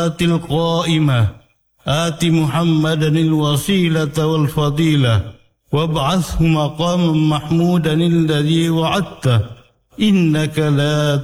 القائمة آت محمدا الوسيلة والفضيلة وابعثه مقاما محمودا الذي وعدته إنك لا